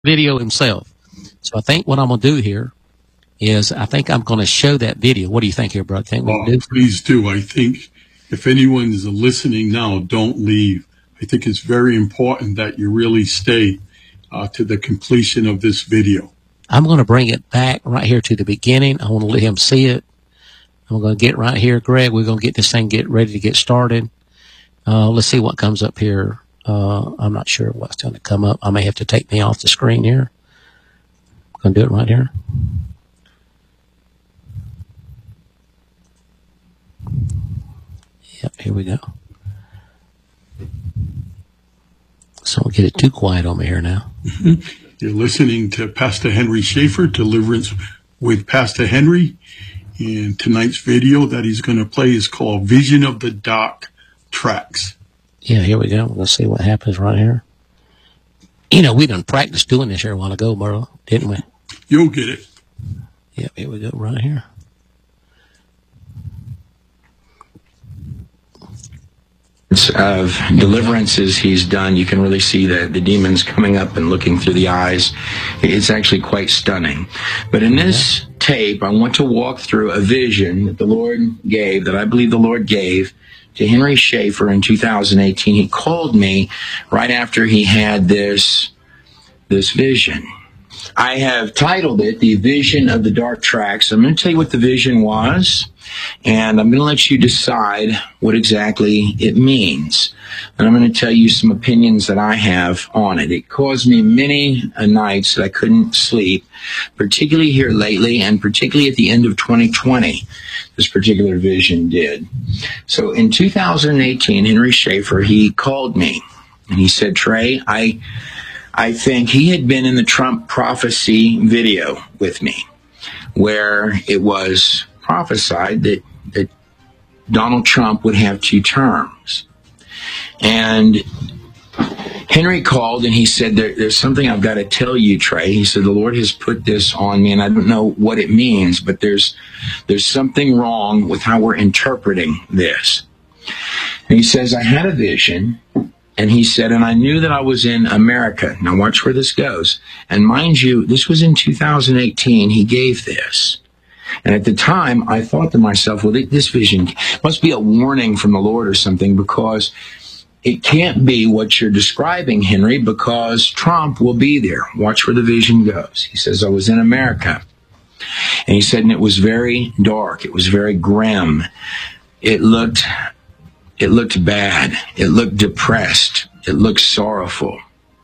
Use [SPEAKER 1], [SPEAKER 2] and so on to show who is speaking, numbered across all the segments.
[SPEAKER 1] video himself. So I think what I'm going to do here is I think I'm going to show that video. What do you think here, bro? Think we can do?
[SPEAKER 2] Please do. I think if anyone is listening now, don't leave. I think it's very important that you really stay to the completion of this video.
[SPEAKER 1] I'm going to bring it back right here to the beginning. I want to let him see it. I'm going to get right here, Greg. We're going to get this thing ready to get started. Let's see what comes up here. I'm not sure what's going to come up. I may have to take me off the screen here. I'm going to do it right here. Yep, here we go. So don't get it too quiet on me here now.
[SPEAKER 2] You're listening to Pastor Henry Schaefer, Deliverance with Pastor Henry. And tonight's video that he's going to play is called Vision of the Dark Tracks.
[SPEAKER 1] Yeah, here we go. We're going to see what happens right here. You know, we done practiced doing this here a while ago, bro, didn't we?
[SPEAKER 2] You'll get it.
[SPEAKER 1] Yep, here we go right here.
[SPEAKER 3] Of deliverances he's done, you can really see the demons coming up and looking through the eyes. It's actually quite stunning. But in this tape, I want to walk through a vision that the Lord gave, that I believe the Lord gave to Henry Schaefer in 2018. He called me right after he had this vision. I have titled it The Vision of the Dark Tracks. I'm going to tell you what the vision was, and I'm going to let you decide what exactly it means. And I'm going to tell you some opinions that I have on it. It caused me many nights that I couldn't sleep, particularly here lately, and particularly at the end of 2020, this particular vision did. So in 2018, Henry Schaefer, he called me, and he said, Trey, I think he had been in the Trump prophecy video with me, where it was prophesied that Donald Trump would have 2 terms. And Henry called and he said, there's something I've got to tell you, Trey. He said, the Lord has put this on me, and I don't know what it means, but there's something wrong with how we're interpreting this. And he says, I had a vision. And he said, and I knew that I was in America. Now watch where this goes. And mind you, this was in 2018. He gave this. And at the time, I thought to myself, well, this vision must be a warning from the Lord or something, because it can't be what you're describing, Henry, because Trump will be there. Watch where the vision goes. He says, I was in America. And he said, and it was very dark. It was very grim. It looked bad. It looked depressed. It looked sorrowful.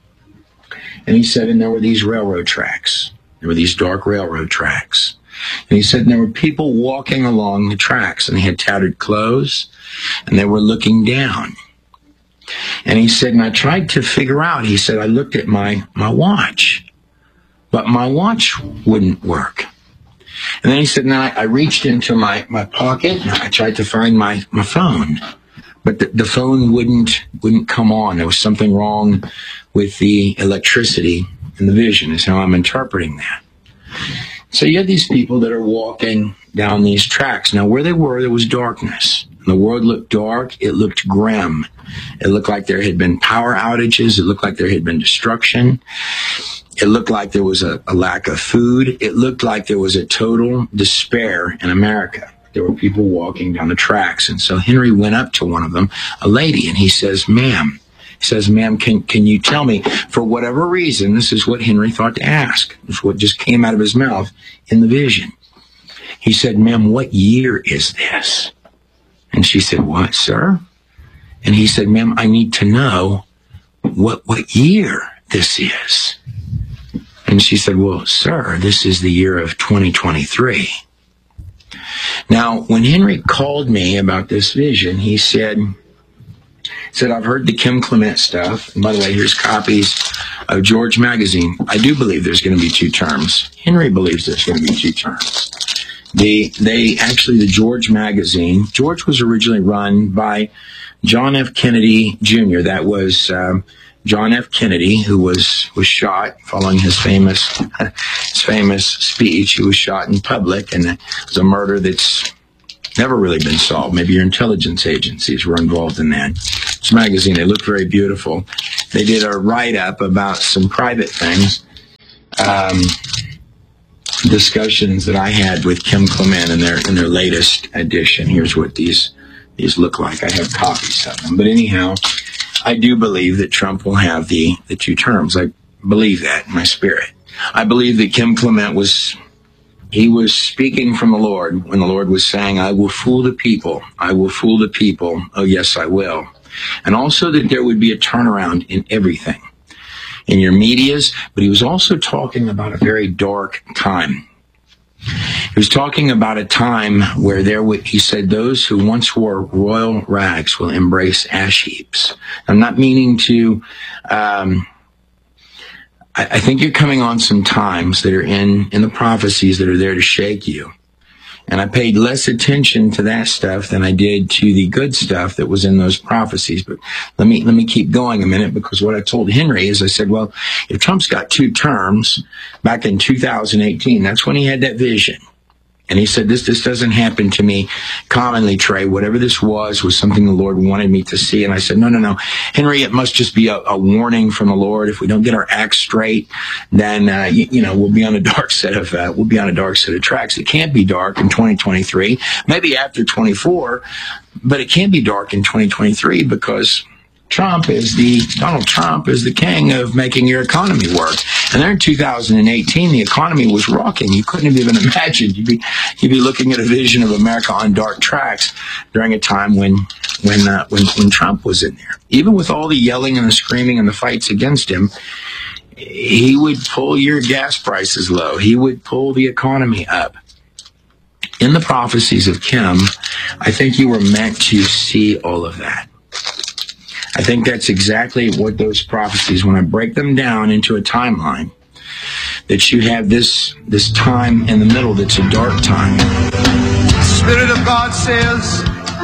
[SPEAKER 3] And he said, and there were these railroad tracks. There were these dark railroad tracks. And he said, and there were people walking along the tracks, and they had tattered clothes, and they were looking down. And he said, and I tried to figure out, he said, I looked at my watch, but my watch wouldn't work. And then he said, and I reached into my pocket, and I tried to find my phone. But the phone wouldn't come on. There was something wrong with the electricity in the vision, is how I'm interpreting that. So you had these people that are walking down these tracks. Now where they were, there was darkness. The world looked dark. It looked grim. It looked like there had been power outages. It looked like there had been destruction. It looked like there was a lack of food. It looked like there was a total despair in America. There were people walking down the tracks. And so Henry went up to one of them, a lady, and he says, ma'am, can you tell me, for whatever reason, this is what Henry thought to ask. It's what just came out of his mouth in the vision. He said, ma'am, what year is this? And she said, what, sir? And he said, ma'am, I need to know what year this is. And she said, well, sir, this is the year of 2023. Now, when Henry called me about this vision, he said, I've heard the Kim Clement stuff. And by the way, here's copies of George Magazine. I do believe there's going to be 2 terms. Henry believes there's going to be 2 terms. The George Magazine, George was originally run by John F. Kennedy Jr. That was John F. Kennedy, who was shot following his famous speech. He was shot in public, and it was a murder that's never really been solved. Maybe your intelligence agencies were involved in that. This magazine, they look very beautiful. They did a write-up about some private things discussions that I had with Kim Clement in their latest edition. Here's what these look like. I have copies of them. But anyhow, I do believe that Trump will have the 2 terms. I believe that in my spirit. I believe that Kim Clement was speaking from the Lord when the Lord was saying, I will fool the people. I will fool the people. Oh, yes, I will. And also that there would be a turnaround in everything, in your medias. But he was also talking about a very dark time. He was talking about a time where he said, those who once wore royal rags will embrace ash heaps. I'm not meaning to, I think you're coming on some times that are in the prophecies that are there to shake you. And I paid less attention to that stuff than I did to the good stuff that was in those prophecies. But let me keep going a minute, because what I told Henry is I said, well, if Trump's got 2 terms back in 2018, that's when he had that vision. And he said, this doesn't happen to me commonly, Trey. Whatever this was something the Lord wanted me to see. And I said, no, Henry, it must just be a warning from the Lord. If we don't get our act straight, then, we'll be on a dark set of tracks. It can't be dark in 2023, maybe after 24, but it can't be dark in 2023 because Donald Trump is the king of making your economy work. And there in 2018, the economy was rocking. You couldn't have even imagined. You'd be looking at a vision of America on dark tracks during a time when Trump was in there. Even with all the yelling and the screaming and the fights against him, he would pull your gas prices low. He would pull the economy up. In the prophecies of Kim, I think you were meant to see all of that. I think that's exactly what those prophecies, when I break them down into a timeline, that you have this time in the middle that's a dark time.
[SPEAKER 4] The Spirit of God says,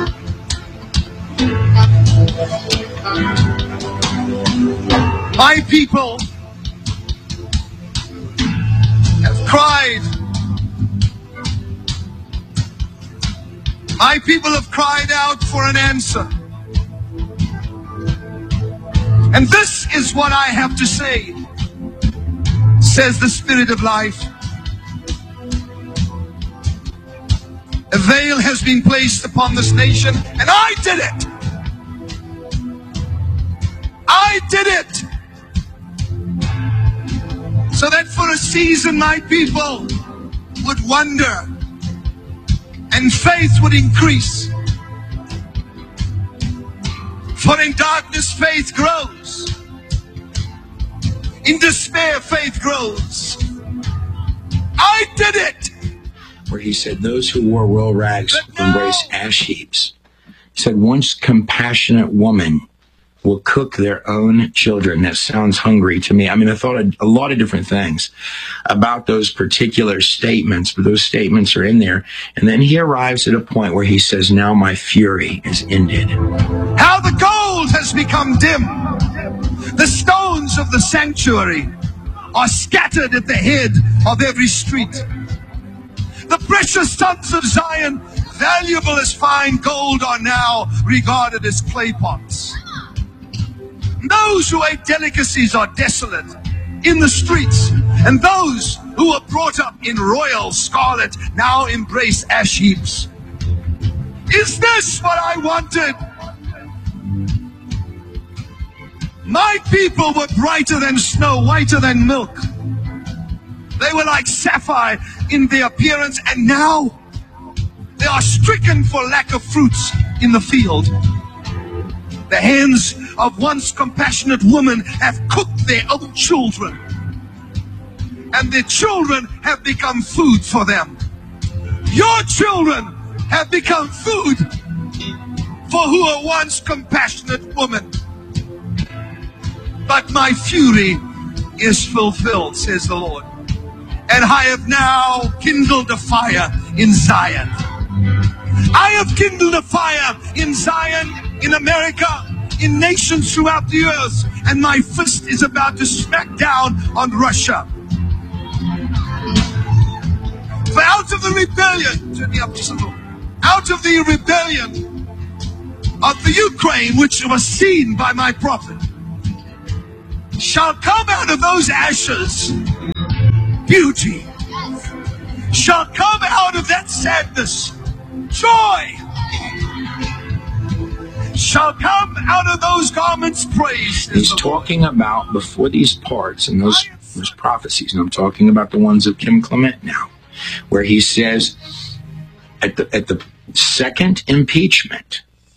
[SPEAKER 4] my people have cried. My people have cried out for an answer. And this is what I have to say, says the Spirit of life. A veil has been placed upon this nation, and I did it. I did it. So that for a season my people would wonder and faith would increase. For in darkness, faith grows. In despair, faith grows. I did it.
[SPEAKER 3] Where he said, those who wore royal rags will embrace ash heaps. He said, once compassionate woman will cook their own children. That sounds hungry to me. I mean, I thought a lot of different things about those particular statements, but those statements are in there. And then he arrives at a point where he says, now my fury is ended.
[SPEAKER 4] How the gold has become dim. The stones of the sanctuary are scattered at the head of every street. The precious sons of Zion, valuable as fine gold, are now regarded as clay pots. Those who ate delicacies are desolate in the streets, and those who were brought up in royal scarlet now embrace ash heaps. Is this what I wanted? My people were brighter than snow, whiter than milk. They were like sapphire in their appearance, and now they are stricken for lack of fruits in the field. The hands of once compassionate women have cooked their own children, and their children have become food for them. Your children have become food for who were once compassionate women. But my fury is fulfilled, says the Lord, and I have now kindled a fire in Zion. I have kindled a fire in Zion, in America, in nations throughout the earth, and my fist is about to smack down on Russia. For out of the rebellion, turn me up just a little, out of the rebellion of the Ukraine, which was seen by my prophet, shall come out of those ashes beauty. Shall come out of that sadness. Joy shall come out of those garments, praise.
[SPEAKER 3] He's talking about before these parts and those prophecies, and I'm talking about the ones of Kim Clement now, where he says at the second impeachment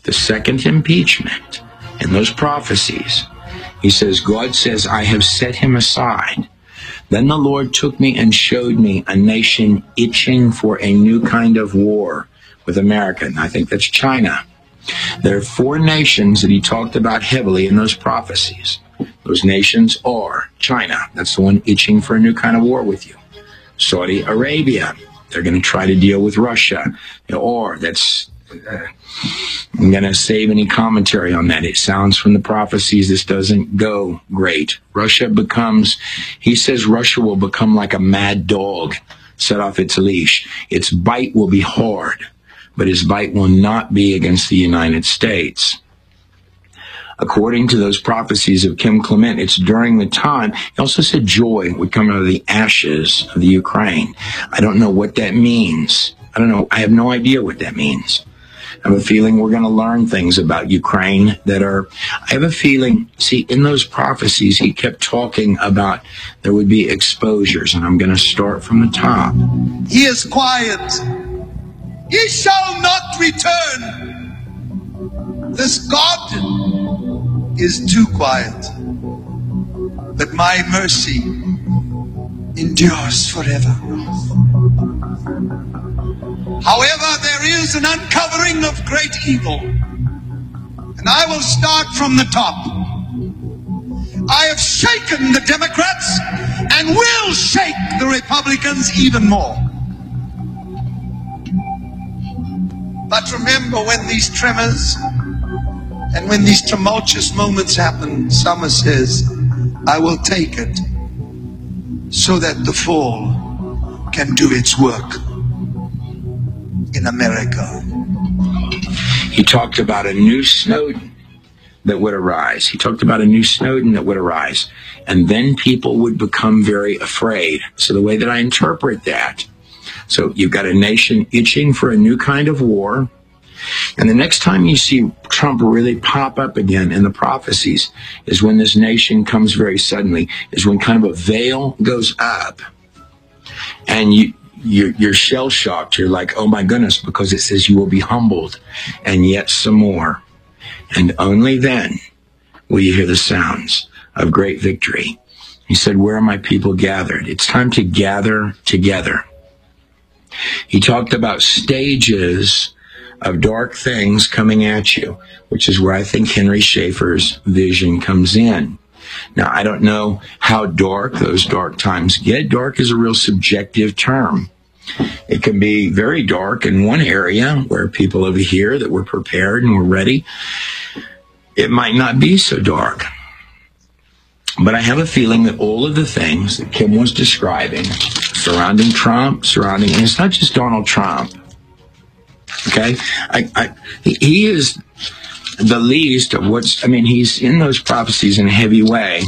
[SPEAKER 3] in those prophecies, he says, God says, I have set him aside. Then the Lord took me and showed me a nation itching for a new kind of war with America. And I think that's China. There are 4 nations that he talked about heavily in those prophecies. Those nations are China. That's the one itching for a new kind of war with you. Saudi Arabia. They're going to try to deal with Russia. Or that's... I'm going to save any commentary on that. It sounds from the prophecies this doesn't go great. He says Russia will become like a mad dog set off its leash. Its bite will be hard, but his bite will not be against the United States. According to those prophecies of Kim Clement, it's during the time, he also said joy would come out of the ashes of the Ukraine. I don't know what that means. I have no idea what that means. I have a feeling we're going to learn things about Ukraine I have a feeling, in those prophecies, he kept talking about there would be exposures, and I'm going to start from the top.
[SPEAKER 4] He is quiet. He shall not return. This God is too quiet. But my mercy endures forever. However, there is an uncovering of great evil. And I will start from the top. I have shaken the Democrats and will shake the Republicans even more. But remember, when these tremors and when these tumultuous moments happen, Summer says, I will take it so that the fall can do its work in America.
[SPEAKER 3] He talked about a new Snowden that would arise. And then people would become very afraid. So the way that I interpret that, so you've got a nation itching for a new kind of war. And the next time you see Trump really pop up again in the prophecies is when this nation comes very suddenly, is when kind of a veil goes up and you're shell-shocked. You're like, oh my goodness, because it says you will be humbled and yet some more. And only then will you hear the sounds of great victory. He said, where are my people gathered? It's time to gather together. He talked about stages of dark things coming at you, which is where I think Henry Schaefer's vision comes in. Now, I don't know how dark those dark times get. Dark is a real subjective term. It can be very dark in one area where people over here that were prepared and were ready. It might not be so dark. But I have a feeling that all of the things that Kim was describing surrounding Trump, and it's not just Donald Trump. Okay? He is the least of he's in those prophecies in a heavy way.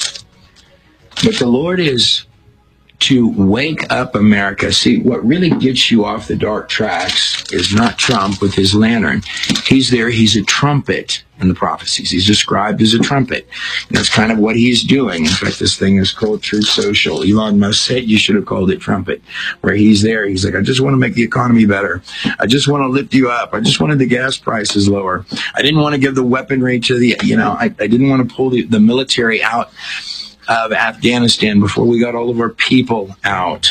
[SPEAKER 3] But the Lord is to wake up America. See, what really gets you off the dark tracks is not Trump with his lantern. He's there. He's a trumpet in the prophecies. He's described as a trumpet. And that's kind of what he's doing. In fact, this thing is called Truth Social. Elon Musk said you should have called it trumpet. Where he's there. He's like, I just want to make the economy better. I just want to lift you up. I just wanted the gas prices lower. I didn't want to give the weaponry to I didn't want to pull the military out of Afghanistan before we got all of our people out.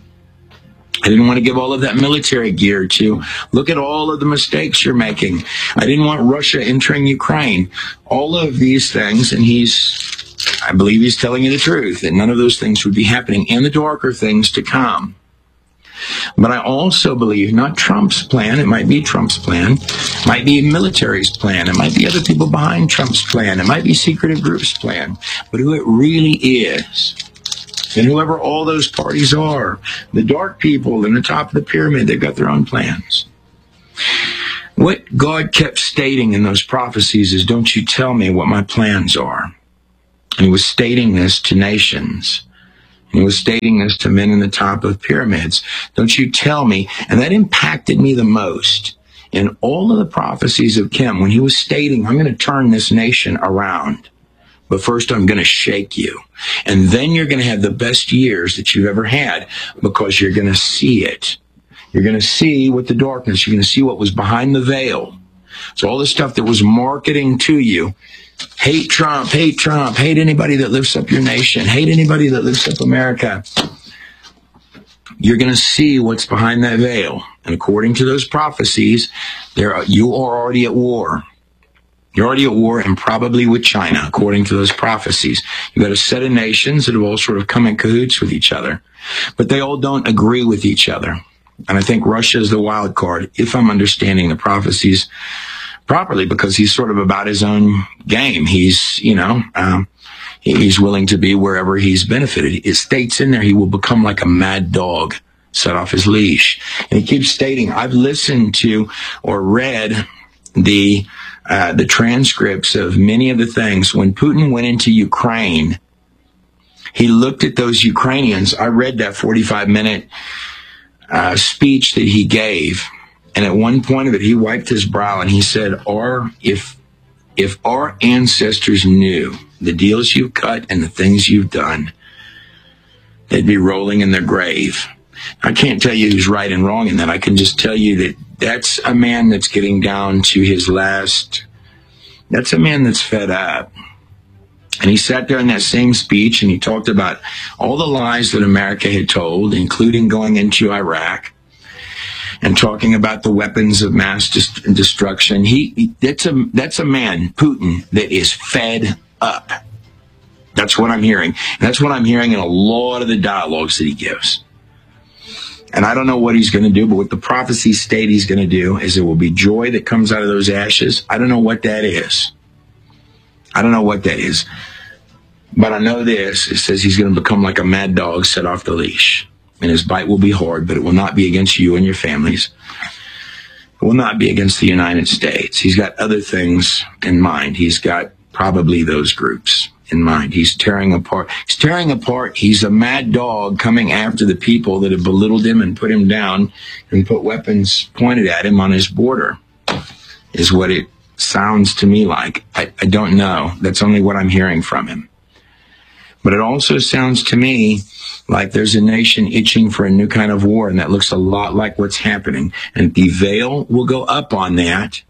[SPEAKER 3] I didn't want to give all of that military gear to. Look at all of the mistakes you're making. I didn't want Russia entering Ukraine. All of these things, and I believe he's telling you the truth, that none of those things would be happening, and the darker things to come. But I also believe not Trump's plan. It might be Trump's plan. It might be military's plan. It might be other people behind Trump's plan. It might be secretive groups' plan. But who it really is, and whoever all those parties are, the dark people in the top of the pyramid, they've got their own plans. What God kept stating in those prophecies is, don't you tell me what my plans are. And he was stating this to nations. He was stating this to men in the top of pyramids. Don't you tell me. And that impacted me the most in all of the prophecies of Kim when he was stating, I'm going to turn this nation around. But first I'm going to shake you. And then you're going to have the best years that you've ever had because you're going to see it. You're going to see what the darkness, you're going to see what was behind the veil. So all the stuff that was marketing to you, hate Trump, hate anybody that lifts up your nation, hate anybody that lifts up America. You're going to see what's behind that veil. And according to those prophecies, you are already at war. You're already at war, and probably with China, according to those prophecies. You've got a set of nations that have all sort of come in cahoots with each other, but they all don't agree with each other. And I think Russia is the wild card, if I'm understanding the prophecies properly, because he's sort of about his own game. He's, he's willing to be wherever he's benefited. It states in there he will become like a mad dog, set off his leash. And he keeps stating, I've listened to or read the transcripts of many of the things. When Putin went into Ukraine, he looked at those Ukrainians. I read that 45-minute speech that he gave. And at one point of it, he wiped his brow and he said, if our ancestors knew the deals you've cut and the things you've done, they'd be rolling in their grave. I can't tell you who's right and wrong in that. I can just tell you that that's a man that's getting down to his last. That's a man that's fed up. And he sat there in that same speech and he talked about all the lies that America had told, including going into Iraq and talking about the weapons of mass destruction. That's a man, Putin, that is fed up. That's what I'm hearing. And that's what I'm hearing in a lot of the dialogues that he gives. And I don't know what he's going to do, but what the prophecies state he's going to do is there will be joy that comes out of those ashes. I don't know what that is. But I know this. It says he's going to become like a mad dog set off the leash. And his bite will be hard, but it will not be against you and your families. It will not be against the United States. He's got other things in mind. He's got probably those groups in mind. He's tearing apart. He's a mad dog coming after the people that have belittled him and put him down and put weapons pointed at him on his border, is what it sounds to me like. I don't know. That's only what I'm hearing from him. But it also sounds to me like there's a nation itching for a new kind of war, and that looks a lot like what's happening. And the veil will go up on that.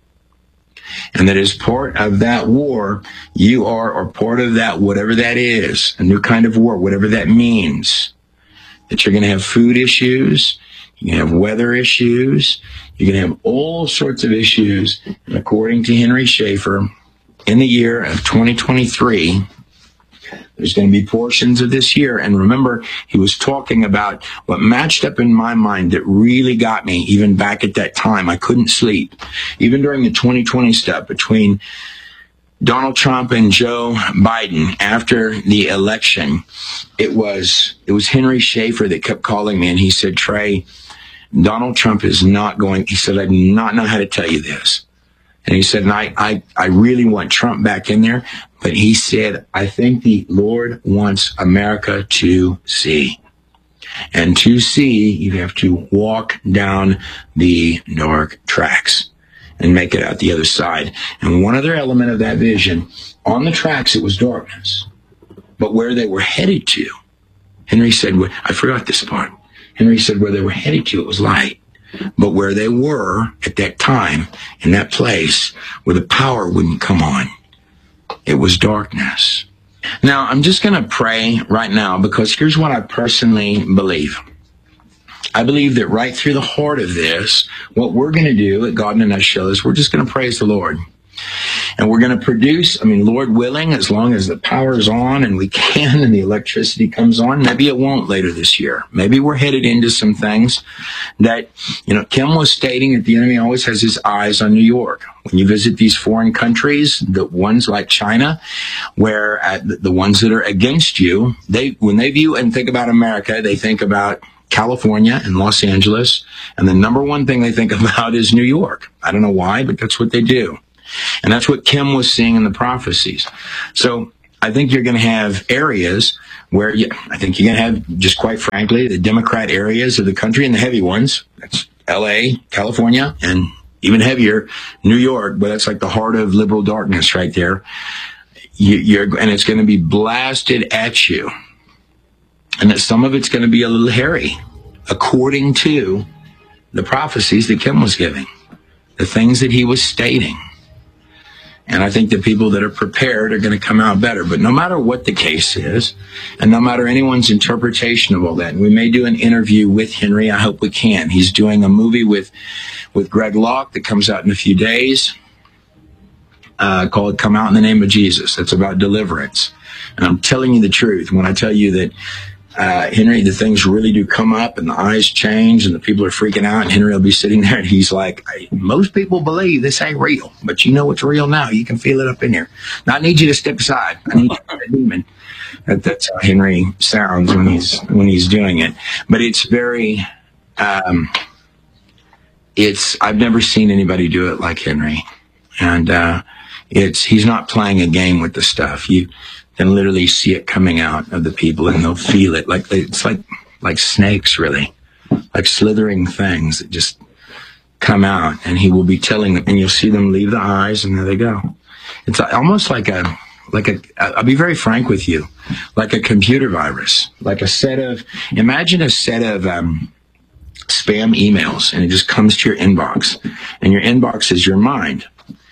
[SPEAKER 3] And that as part of that war, you are, or part of that, whatever that is, a new kind of war, whatever that means, that you're going to have food issues, you're going to have weather issues, you're going to have all sorts of issues. And according to Henry Schaefer, in the year of 2023, there's going to be portions of this year. And remember, he was talking about what matched up in my mind that really got me, even back at that time. I couldn't sleep. Even during the 2020 stuff between Donald Trump and Joe Biden after the election, it was Henry Schaefer that kept calling me, and he said, Trey, Donald Trump is not going, he said, I do not know how to tell you this. And he said, and I really want Trump back in there. But he said, I think the Lord wants America to see. And to see, you have to walk down the dark tracks and make it out the other side. And one other element of that vision, on the tracks, it was darkness. But where they were headed to, Henry said, I forgot this part. Henry said where they were headed to, it was light. But where they were at that time, in that place, where the power wouldn't come on, it was darkness. Now, I'm just going to pray right now, because here's what I personally believe. I believe that right through the heart of this, what we're going to do at God in a Nutshell is we're just going to praise the Lord. And we're going to produce, Lord willing, as long as the power is on and we can and the electricity comes on, maybe it won't later this year. Maybe we're headed into some things that, Kim was stating that the enemy always has his eyes on New York. When you visit these foreign countries, the ones like China, where the ones that are against you, when they view and think about America, they think about California and Los Angeles. And the number one thing they think about is New York. I don't know why, but that's what they do. And that's what Kim was seeing in the prophecies. So I think you're going to have areas where I think you're going to have, just quite frankly, the Democrat areas of the country and the heavy ones. That's L.A., California, and even heavier, New York, but that's like the heart of liberal darkness right there. And it's going to be blasted at you. And that some of it's going to be a little hairy, according to the prophecies that Kim was giving, the things that he was stating. And I think the people that are prepared are going to come out better. But no matter what the case is, and no matter anyone's interpretation of all that, and we may do an interview with Henry, I hope we can. He's doing a movie with Greg Locke that comes out in a few days, called Come Out in the Name of Jesus. That's about deliverance. And I'm telling you the truth when I tell you that Henry, the things really do come up and the eyes change and the people are freaking out, and Henry will be sitting there and he's like, most people believe this ain't real, but you know it's real now. You can feel it up in here. Now I need you to step aside. I need you to be a demon. That's how Henry sounds when he's doing it. But it's very, I've never seen anybody do it like Henry. And he's not playing a game with the stuff. You can literally see it coming out of the people, and they'll feel it. It's like snakes, really, like slithering things that just come out, and he will be telling them, and you'll see them leave the eyes, and there they go. It's almost like I'll be very frank with you, like a computer virus, like imagine a set of spam emails, and it just comes to your inbox, and your inbox is your mind.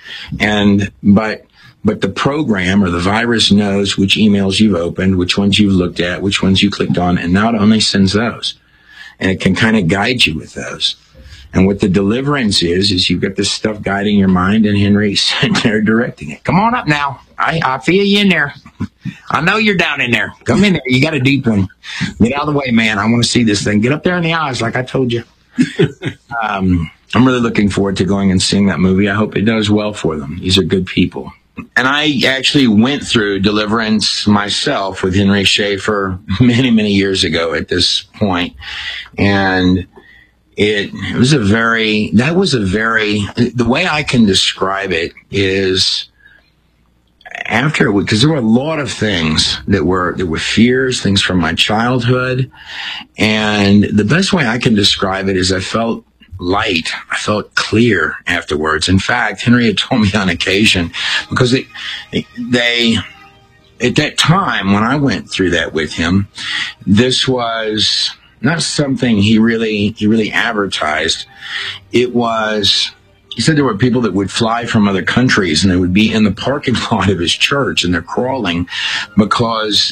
[SPEAKER 3] But the program or the virus knows which emails you've opened, which ones you've looked at, which ones you clicked on, and now it only sends those. And it can kind of guide you with those. And what the deliverance is you've got this stuff guiding your mind, and Henry's sitting there directing it. Come on up now. I feel you in there. I know you're down in there. Come in there. You got a deep one. Get out of the way, man. I want to see this thing. Get up there in the eyes like I told you. I'm really looking forward to going and seeing that movie. I hope it does well for them. These are good people. And I actually went through deliverance myself with Henry Schaefer many, many years ago at this point. And the way I can describe it is because there were a lot of things that were fears, things from my childhood. And the best way I can describe it is I felt light. I felt clear afterwards. In fact, Henry had told me on occasion, because they at that time when I went through that with him, this was not something he really advertised. It was, he said there were people that would fly from other countries and they would be in the parking lot of his church and they're crawling because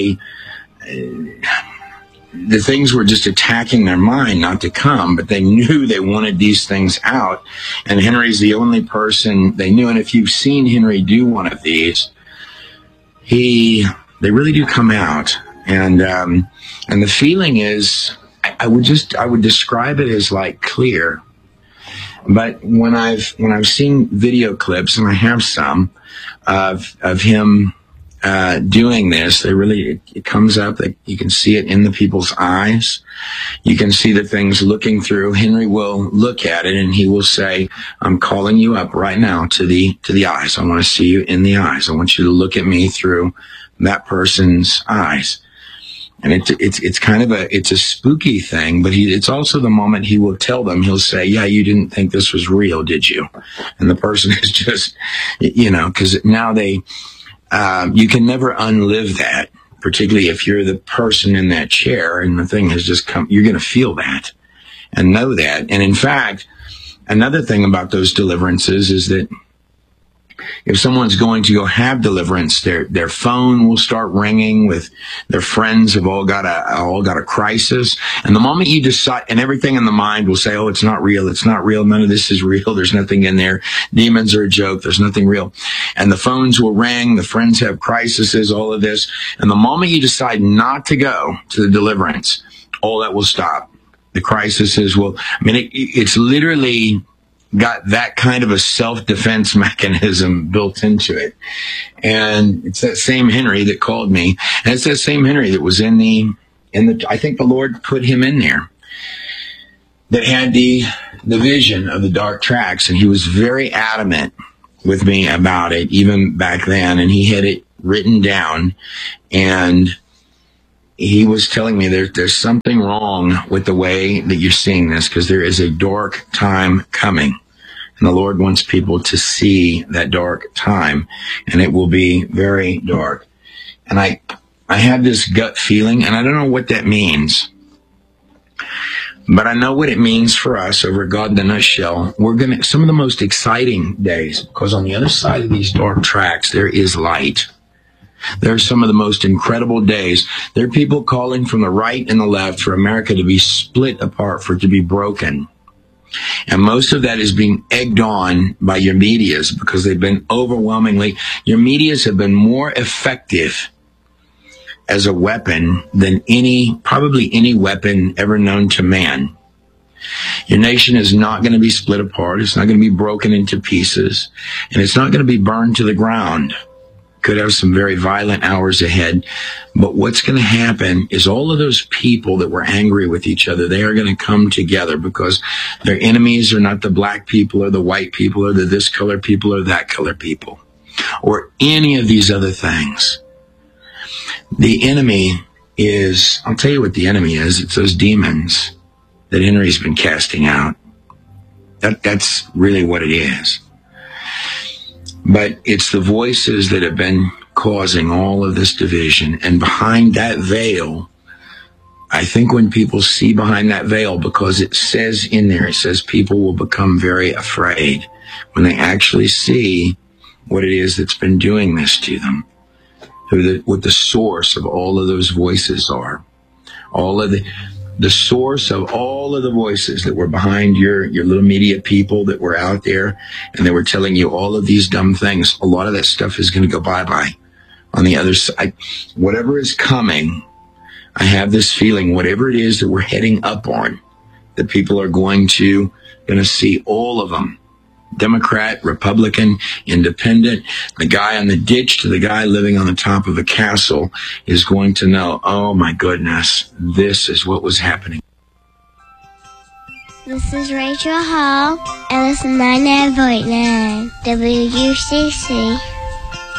[SPEAKER 3] the things were just attacking their mind not to come, but they knew they wanted these things out. And Henry's the only person they knew. And if you've seen Henry do one of these, they really do come out. And the feeling is, I would describe it as like clear. But when I've seen video clips, and I have some of him doing this, it comes up that you can see it in the people's eyes. You can see the things looking through. Henry will look at it and he will say, I'm calling you up right now to the eyes. I want to see you in the eyes. I want you to look at me through that person's eyes. And it's kind of it's a spooky thing, but it's also the moment he will tell them, he'll say, yeah, you didn't think this was real, did you? And the person is just, because now you can never unlive that, particularly if you're the person in that chair and the thing has just come. You're going to feel that and know that. And in fact, another thing about those deliverances is that if someone's going to go have deliverance, their phone will start ringing with their friends have all got a crisis. And the moment you decide, and everything in the mind will say, oh, it's not real. It's not real. None of this is real. There's nothing in there. Demons are a joke. There's nothing real. And the phones will ring. The friends have crises, all of this. And the moment you decide not to go to the deliverance, all that will stop. The crises will, it's literally got that kind of a self-defense mechanism built into it. And it's that same Henry that called me. And it's that same Henry that was in the, I think the Lord put him in there, that had the vision of the dark tracks. And he was very adamant with me about it, even back then. And he had it written down, and he was telling me there's something wrong with the way that you're seeing this, because there is a dark time coming. And the Lord wants people to see that dark time, and it will be very dark. And I have this gut feeling, and I don't know what that means, but I know what it means for us over God in the Nutshell. We're going to, some of the most exciting days, because on the other side of these dark tracks, there is light. There are some of the most incredible days. There are people calling from the right and the left for America to be split apart, for it to be broken. And most of that is being egged on by your medias, because they've been overwhelmingly, your medias have been more effective as a weapon than probably any weapon ever known to man. Your nation is not going to be split apart. It's not going to be broken into pieces, and it's not going to be burned to the ground. Could have some very violent hours ahead. But what's going to happen is all of those people that were angry with each other, they are going to come together, because their enemies are not the black people or the white people or the this color people or that color people or any of these other things. The enemy is, I'll tell you what the enemy is. It's those demons that Henry's been casting out. That's really what it is. But it's the voices that have been causing all of this division. And behind that veil, I think when people see behind that veil, because it says in there, it says people will become very afraid when they actually see what it is that's been doing this to them, what the source of all of those voices are. All of the source of all of the voices that were behind your little media people that were out there, and they were telling you all of these dumb things. A lot of that stuff is going to go bye-bye. On the other side, whatever is coming, I have this feeling, whatever it is that we're heading up on, that people are going to see all of them. Democrat, Republican, Independent, the guy on the ditch to the guy living on the top of a castle is going to know, oh my goodness, this is what was happening.
[SPEAKER 5] This is Rachel Hall, and it's 99.9 WUCC.